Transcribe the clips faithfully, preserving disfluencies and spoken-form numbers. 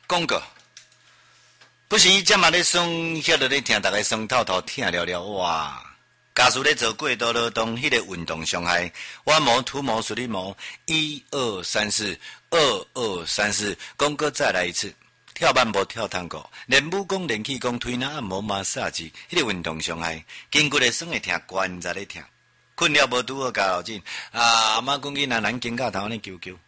广告。不是这嘛咧酸，遐落咧听，大家酸透透听了了，哇！假使咧做过度劳动，迄、那个运动伤害，弯毛、涂毛、水力毛，一二三四，二二三四，广告再来一次。跳慢步、跳探戈，练武功、练气功、推拿按摩、马杀鸡，迄、那个运动伤害，筋骨咧酸会疼，关节咧疼，困了无拄好加老紧，啊！阿妈讲囡仔咱肩胛头安尼揪揪。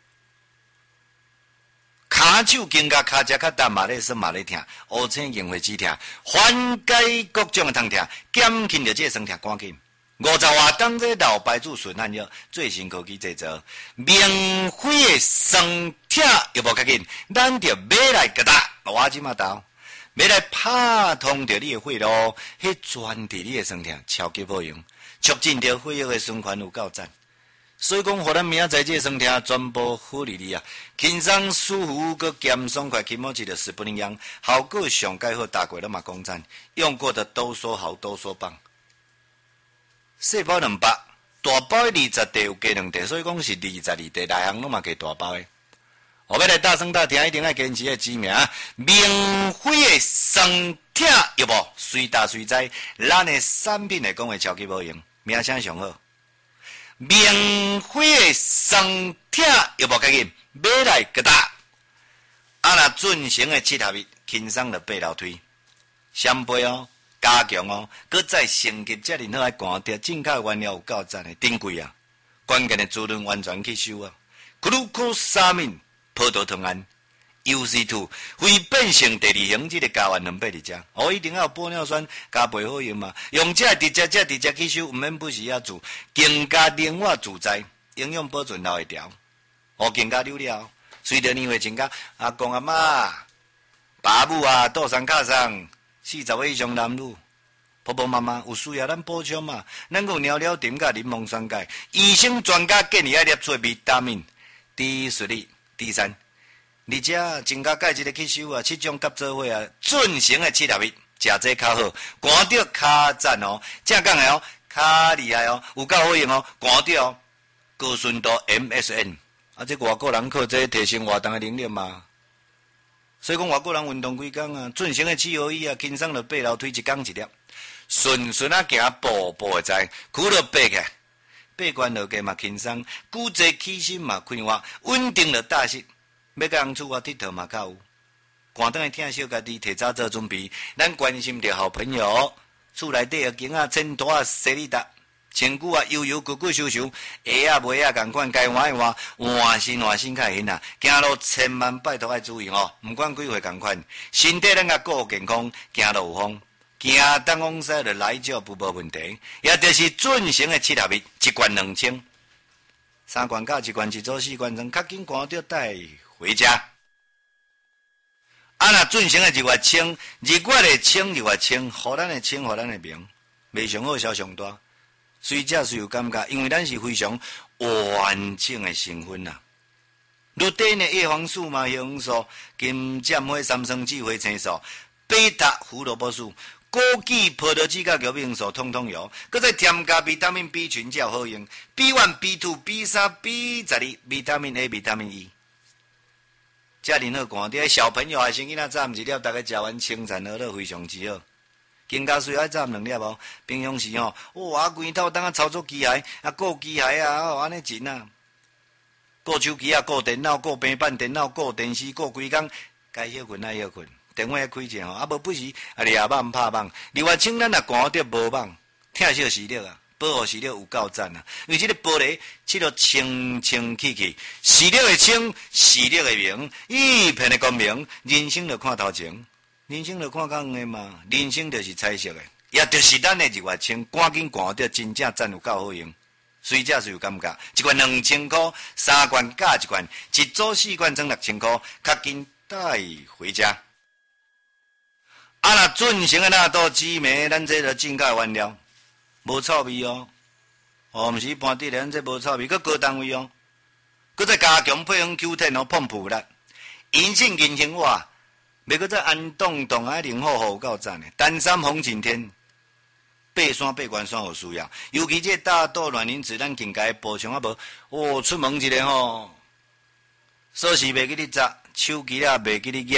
骹手筋甲骹只较重，嘛咧酸嘛咧疼，乌青硬会止疼，缓解各种的痛痛，减轻着这个酸痛赶紧。五十外当这老白术顺汗药最新科技制作，免费的酸痛又无较紧，咱着买来个打，我即马到，买来拍通着你的血路，迄专治你的酸痛，超级有用，促进着血液的循环有够赞。所以讲，互咱明仔载这酸痛全部好利利啊！轻松舒服，佮咸爽快，起毛一的十不灵样，效果上盖好，大过了嘛讲赞，用过的都说好，都说棒。细包两百，大包二十地有加两地，所以讲是二十二地，内行拢嘛加大包的。我要来大声大听，一定要坚持的知名，免费的酸痛有无？随打随在，咱的产品来讲会超级有用，名声上好。免费的酸痛又无较紧，买来个打。啊那准成的七合一，轻松就爬楼梯，双倍哦，加强哦，搁再升级遮尔好的寒碟，进口原料有够赞的，顶贵啊！关键的滋润完全吸收啊 ，glucosamine 葡萄糖胺 ，U C 二 非变性第二型这个加完两百二只，哦，一定要有玻尿酸加倍好用嘛，用这直接这直接吸收，毋免不时啊做，更加灵活自在，营养保存留会条，哦，更加溜了。随着年岁增加，阿公阿妈、爸母啊、倒三卡上四十岁以上男女，婆婆妈妈有需要咱补充嘛？咱有尿尿甜甲柠檬酸钙，医生专家建议爱摄取维他命 D 水力 D 三，而且增加钙质的吸收啊，七种甲做伙啊，准成的七合一，食这较好，寒着较赞哦，正讲的哦，较厉害哦，有够好用哦，寒着哦，高纯度 M S N。啊！这外国人靠这提升活动的能力嘛，所以讲外国人运动几工啊，准成的气候椅啊，轻松就爬楼梯一工一粒，顺顺啊行步步会知，苦就爬起，爬关落价嘛轻松，骨质起身嘛快活，稳定了大势，要甲人厝外佚佗嘛较有。寒顿的听小家己提早做准备，咱关心着好朋友，厝内底啊景啊千多啊西里达。身躯啊悠悠骨骨收收，鞋啊袜啊共款，该换一换，换身换身较会啊！行路千万拜托爱注意哦，毋管几岁共款，身体咱甲顾健康，行路有风，行东往西就来脚不无问题。也就是准成的七合一，一罐两千，三罐加一罐一组四罐装，较紧赶着带回家。啊，若准成的一月清，二月的清二月清，互咱的清，互咱的名，卖上好销上大。随食随有感觉，因为咱是非常完整的成分呐。如底呢叶黄素嘛、叶黄素、金针花、三酸酯花青素、贝塔胡萝卜素、枸杞、葡萄籽甲玉米素，通通有。搁再添加维他命 B 群，才有好用。B 一、B 二、B 三、B 十二，维他命 A、维他命 E。遮尔好看，啲小朋友还是囡仔早一粒，大家食完清餐好了，非常之好。更加需要早两粒哦。平常时吼，哇，规头当啊操作机械，啊顾机械啊，哦安尼真啊，顾手机啊，顾电脑，顾平板电脑，顾电视，顾规工，该休困爱休困，电话开者吼，啊无不时啊掠网拍网，另外请咱啊寒着无网，听小视力啊，保护视力有够赞啊！因为这个玻璃切到清清气气，视力会清，视力会明，一片的光明，人生就看头前。人生就看较远的嘛，人生就是彩色的，也就是咱的日月清，赶紧赶到真正赞有够好用，随食随有感觉，一罐两千块，三罐加一罐，一组四罐装六千块，较紧带回家。啊，那准成的纳豆紫梅，咱这个进口原料，无臭味哦，哦，毋是一般的，咱这无臭味，佮高单位哦，佮再加强配方 Q 十 哦，碰普力，银杏银杏话。袂搁再安冻冻啊，零好好有够赞的。单山红景天，爬山爬关山有需要，尤其这大肚卵磷脂，咱更加补充啊无。哦，出门一个吼，锁匙袂记你砸，手机啊袂记你夹，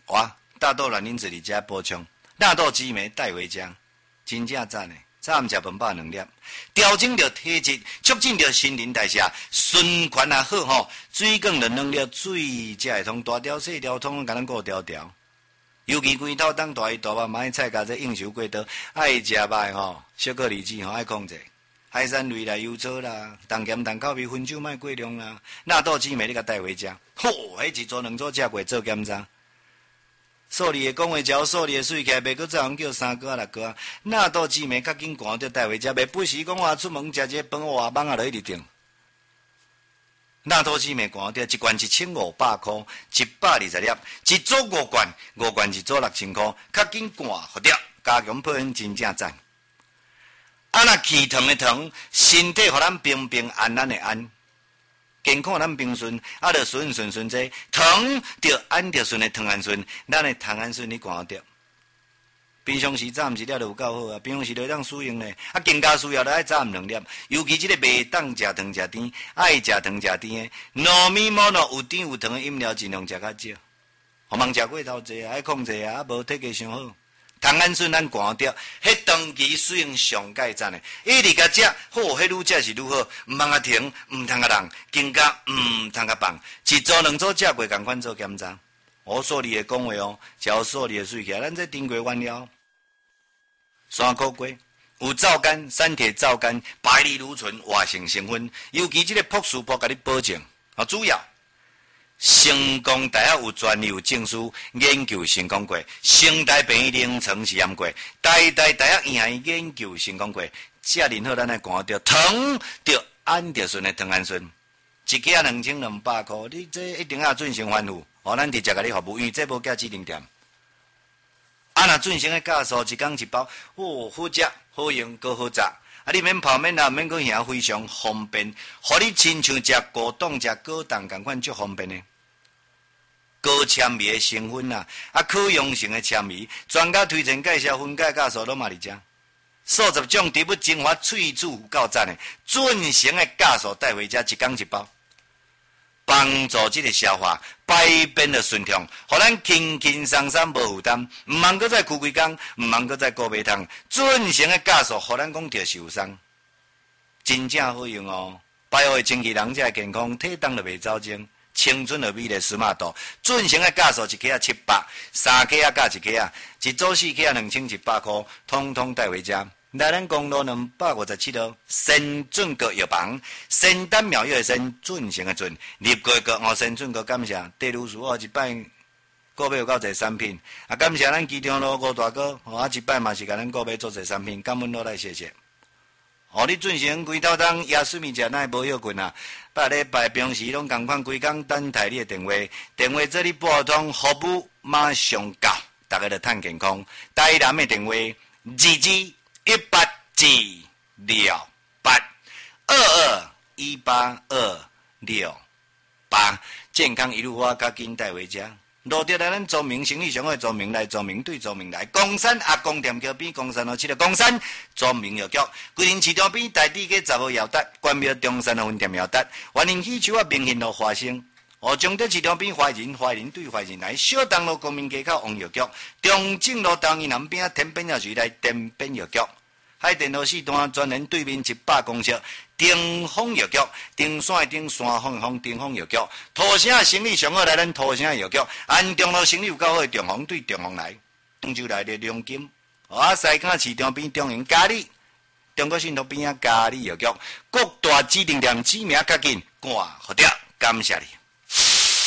哇，大豆卵磷脂里加补充，纳豆激酶带回家，真正赞诶！早暗食饭饱两粒，调整着体质，促进着新陈代谢，循环也好吼。水管着软了，水才会通大条细条通甲咱顾条条。尤其规头当大鱼大肉，买菜甲这应酬过多，爱食肉吼，小克离子吼爱控制。海产类啦、油炒啦、重咸重口味、薰酒卖过量啦，纳豆激酶你甲带回家，吼，迄一组两组食过做检查。数理的讲话，只数理的水起来，袂搁再人叫三哥六哥。纳豆激酶较紧赶着带回家，袂不时讲我出门食一个饭活网啊，就一直定。纳豆激酶赶着一罐一千五百块，一百二十粒，一组五罐，五罐一组六千块，较紧赶好掉，加强配方真正赞。啊，那气糖的糖，身体互咱平平安安的安，健康咱平顺，啊，着顺顺顺这糖着安着顺的糖氨酸，咱的糖氨酸你看着。平常时早暗一粒就有够好啊，平常时就当使用咧，啊，更加需要就爱早暗两粒。尤其即个袂当食糖食甜，爱食糖食甜的糯米饃咯，有甜有糖的饮料尽量食较少，互茫食过头济啊，爱控制啊，啊，无体格伤好。糖氨酸咱赶掉，迄长期使用上界赞的，一直甲食，好，迄愈食是愈好，毋通啊停，毋通啊浪，更加毋通啊放，一组两组食过共款做检查。我数理的讲话哦，照数理的水起来，咱这丁过原料，山苦瓜有皂苷、三铁皂苷、白藜芦醇、活性成分，尤其这个朴素朴甲你保证啊，主要。成功大学有专利有证书研究成功过，成大病院临床试验过，台大大学医学院研究成功过，遮然好咱来看到糖着氨着顺的糖氨酸，一支啊两千两百块，你这一定要进行反复，哦，咱直接甲你服务，因为这无加指定店。啊，若进行的价数一工一包，哦，好食好用搁好炸。啊！你免泡面啊，免搁遐非常方便，互你亲像食果冻、食果冻共款，足方便的。高纤维的成分啊，啊可溶性的纤维，专家推荐介绍分解酵素拢嘛伫遮。数十种植物精华萃取有够赞的，准成的酵素带回家一工一包，帮助这个消化排便的顺畅，互咱轻轻松松无负担，毋茫搁再哭几工，毋茫搁再顾袂通，准成的酵素，互咱讲着受伤，真正好用哦！百好的精气人才健康，体重就袂走精，青春的美丽斯马度，准成的酵素一克啊七百，三克啊加一克啊，一组四克啊两千一百块，通通带回家。来咱公路两百五十七号，深准阁药房，仙丹妙药的仙，准成的准，立过个哦，仙准阁感谢地如鼠哦，一摆购买有够侪产品，啊感谢咱机场路吴大哥，哦啊一摆嘛是甲咱购买做侪产品，感恩落来谢谢。哦，你准成规头当野水面食哪会无休困啊？百礼拜平时拢共款规工等待你的电话，电话这里拨通服务马上到，大家就趁健康。台南的电话二二。一八二六八二二一八二六八，健康一路花，甲紧带回家。落着来咱庄明生意上好，庄明来，庄明对庄明来。公山阿公店桥边，公山路七个公山庄明药局，规定市场边台地嘅十号摇达，关庙中山路分店摇达，欢迎喜球啊，明显路花生。哦，中德市场边华人，华人对华人来，小东路公民街口王药局，中正路东义南边天边药局来天边药局，海电路四段专人对面一百公尺，顶峰药局，顶山顶山峰峰顶峰药局，土城生意上好来咱土城药局，安中路生意有够好，中峰对中峰来，广州来的龙金，啊西港市场边中营嘉里，中国信托边啊嘉里药局，各大指定店指名较紧，赶好掉，感谢你。